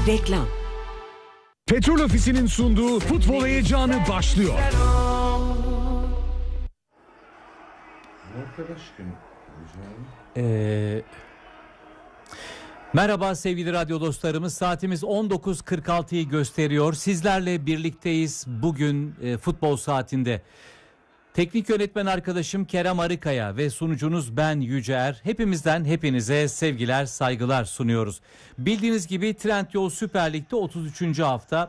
Reklam. Petrol Ofisi'nin sunduğu futbol heyecanı başlıyor. Merhaba sevgili radyo dostlarımız, saatimiz 19.46'yı gösteriyor. Sizlerle birlikteyiz bugün futbol saatinde. Teknik yönetmen arkadaşım Kerem Arıkaya ve sunucunuz ben Yüce Hepimizden hepinize sevgiler, saygılar sunuyoruz. Bildiğiniz gibi Trendyol Süper Lig'de 33. hafta